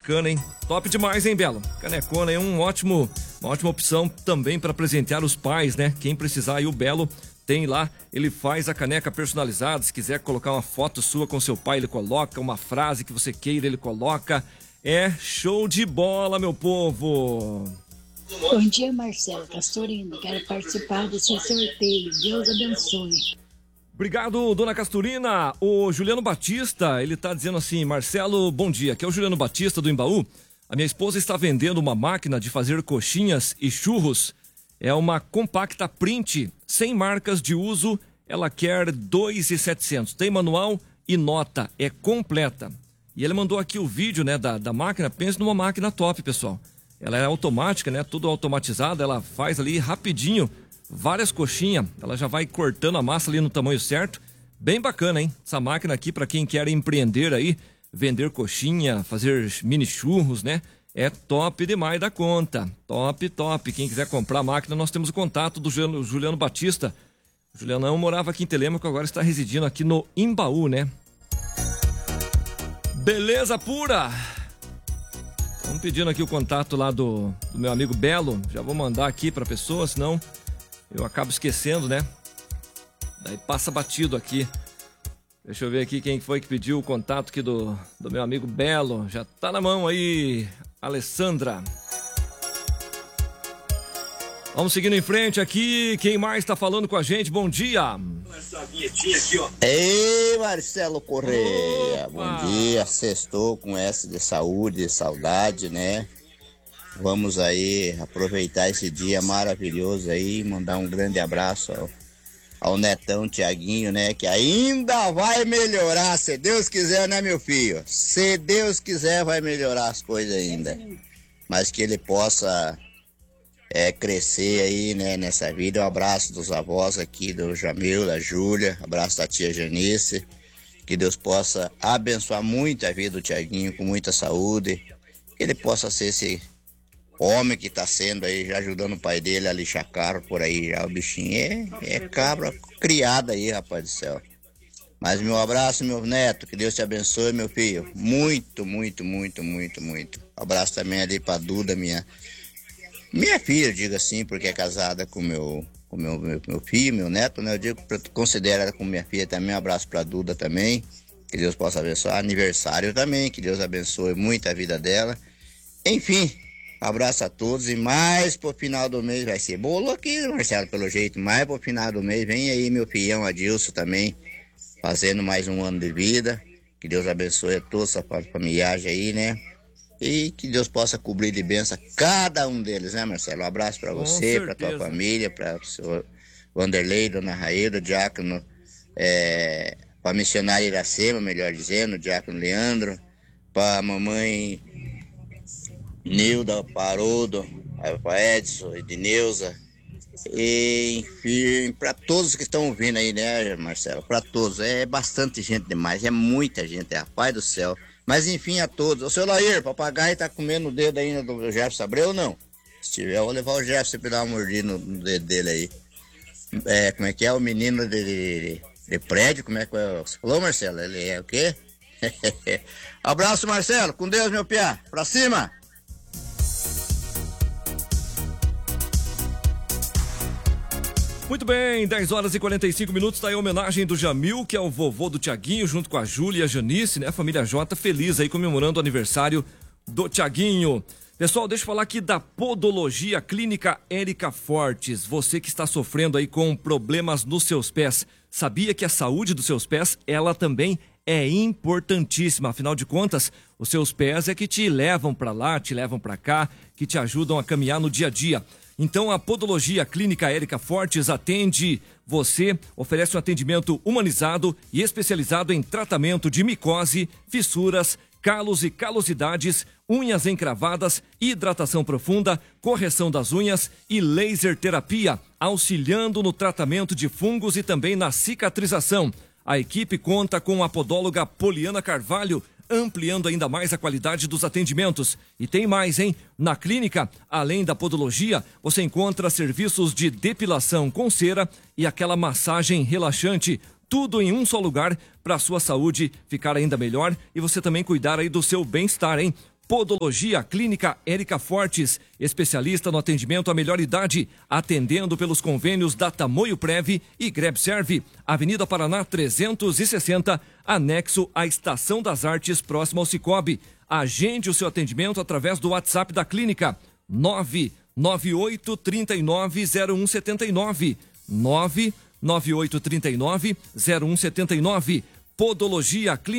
bacana, hein? Top demais, hein, Belo? Canecona é uma ótima opção também para presentear os pais, né? Quem precisar aí, o Belo tem lá, ele faz a caneca personalizada. Se quiser colocar uma foto sua com seu pai, ele coloca. Uma frase que você queira, ele coloca. É show de bola, meu povo! Bom dia, Marcelo Castorina. Quero participar do seu sorteio. Deus abençoe. Obrigado, dona Castorina. O Juliano Batista, ele tá dizendo assim: Marcelo, bom dia. Aqui é o Juliano Batista do Embaú. A minha esposa está vendendo uma máquina de fazer coxinhas e churros. É uma compacta print, sem marcas de uso. Ela quer 2.700. Tem manual e nota. É completa. E ele mandou aqui o vídeo, né, da máquina. Pense numa máquina top, pessoal. Ela é automática, né? Tudo automatizado. Ela faz ali rapidinho várias coxinhas. Ela já vai cortando a massa ali no tamanho certo. Bem bacana, hein? Essa máquina aqui para quem quer empreender aí, vender coxinha, fazer mini churros, né? É top demais da conta. Top, top. Quem quiser comprar a máquina, nós temos o contato do Juliano Batista. O Julianão morava aqui em Telêmaco, agora está residindo aqui no Embaú, né? Beleza pura! Estamos pedindo aqui o contato lá do meu amigo Belo. Já vou mandar aqui para pessoa, senão eu acabo esquecendo, né? Daí passa batido aqui. Deixa eu ver aqui quem foi que pediu o contato aqui do meu amigo Belo. Já tá na mão aí, Alessandra. Vamos seguindo em frente aqui. Quem mais tá falando com a gente? Bom dia. Essa vinhetinha aqui, ó. Ei, Marcelo Correia. Opa. Bom dia. Sextou com essa de saúde e saudade, né? Vamos aí aproveitar esse dia maravilhoso aí, mandar um grande abraço ao netão Tiaguinho, né? Que ainda vai melhorar, se Deus quiser, né, meu filho? Se Deus quiser, vai melhorar as coisas ainda. Mas que ele possa crescer aí, né, nessa vida. Um abraço dos avós aqui, do Jamil, da Júlia, abraço da tia Janice. Que Deus possa abençoar muito a vida do Tiaguinho, com muita saúde. Que ele possa ser esse homem que tá sendo aí, já ajudando o pai dele a lixar carro por aí, já o bichinho é cabra criada aí, rapaz do céu. Mas meu abraço, meu neto, que Deus te abençoe, meu filho. Muito, muito, muito, muito, muito. Abraço também ali pra Duda, minha filha, digo assim, porque é casada com meu filho, meu neto, né? Eu digo, considero ela como minha filha também. Um abraço pra Duda também, que Deus possa abençoar. Aniversário também, que Deus abençoe muito a vida dela. Enfim, abraço a todos. E mais pro final do mês vai ser bolo aqui, Marcelo, pelo jeito. Mais pro final do mês vem aí meu filhão Adilson também, fazendo mais um ano de vida. Que Deus abençoe a todos, essa familiagem aí, né? E que Deus possa cobrir de bênção cada um deles, né, Marcelo? Um abraço pra você, pra tua família, pra o senhor Vanderlei, dona Raída, diácono, pra missionária Iracema, melhor dizendo, diácono Leandro, pra mamãe Nilda, Parodo, pra Edson, Edneuza, e enfim, pra todos que estão ouvindo aí, né, Marcelo? Pra todos, é bastante gente demais, é muita gente, rapaz do céu. Mas enfim, a todos. O seu Lair, papagaio tá comendo o dedo ainda do Jefferson Abreu ou não? Se tiver, eu vou levar o Jefferson pra dar uma mordida no dedo dele aí. Como é que é? O menino de prédio, como é que é? Você falou, Marcelo? Ele é o quê? Abraço, Marcelo. Com Deus, meu piá. Pra cima! Muito bem, 10 horas e 45 minutos, tá aí a homenagem do Jamil, que é o vovô do Tiaguinho, junto com a Júlia e a Janice, né? A família J feliz aí comemorando o aniversário do Tiaguinho. Pessoal, deixa eu falar aqui da Podologia Clínica Érica Fortes. Você que está sofrendo aí com problemas nos seus pés, sabia que a saúde dos seus pés, ela também é importantíssima. Afinal de contas, os seus pés é que te levam para lá, te levam para cá, que te ajudam a caminhar no dia a dia. Então, a Podologia Clínica Érica Fortes atende você, oferece um atendimento humanizado e especializado em tratamento de micose, fissuras, calos e calosidades, unhas encravadas, hidratação profunda, correção das unhas e laser terapia, auxiliando no tratamento de fungos e também na cicatrização. A equipe conta com a podóloga Poliana Carvalho, ampliando ainda mais a qualidade dos atendimentos. E tem mais, hein? Na clínica, além da podologia, você encontra serviços de depilação com cera e aquela massagem relaxante. Tudo em um só lugar para a sua saúde ficar ainda melhor e você também cuidar aí do seu bem-estar, hein? Podologia Clínica Érica Fortes, especialista no atendimento à melhor idade, atendendo pelos convênios da Tamoio Prev e Grebserve, Avenida Paraná 360, anexo à Estação das Artes, próximo ao Cicobi. Agende o seu atendimento através do WhatsApp da clínica, 998390179, 998390179. Podologia Clínica